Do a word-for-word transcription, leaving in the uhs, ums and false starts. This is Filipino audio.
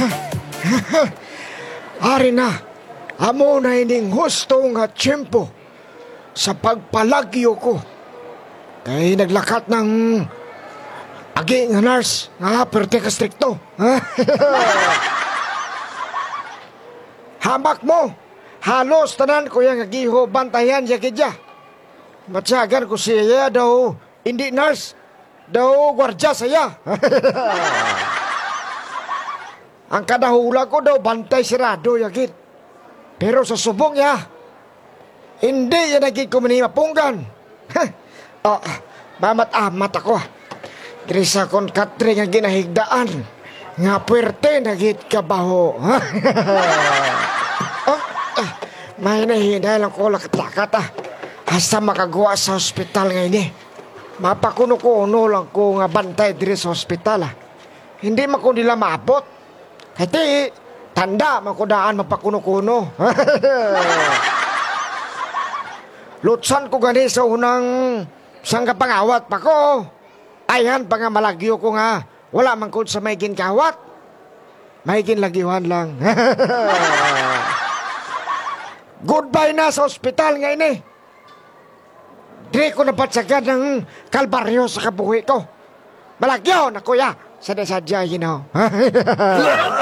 Ari na, amo na ining husto nga tiyempo sa pagpalagyo ko. Kay naglakat ng agi nga nurse nga perte ka strikto. Hamak mo, halos tanan ko yung agiho bantayan siya kidya. Matsagan ko siya daw, hindi nurse, daw gwardya saya. Ang kadahula ko daw bantay sirado yakit. Pero sa subong ya, hindi yan naging kuminimapunggan. Oh, mamat-amat ako. Drisa kon katri nga ginahigdaan. Nga puwerte nagit kabaho. Oh, ah, may nahinay lang ko lakat-lakat ah. Hasta makagawa sa hospital ngayon eh. Mapakuno-kuno lang ko nga bantay diri sa hospital ah. Hindi man ko nila maabot. Kati, tanda makudaan mapakuno-kuno. Lutsan ko gani sa unang sangga pangawat pa ko. Ayan pa nga malagyo ko nga. Wala man ko sa may ginkawat. May ginlagyuhan lang. Goodbye na sa ospital ngayon eh. Di ko napatsagan ng kalbaryo sa kabuhi ko. Malagyo na kuya. Sadya-sadya, you know.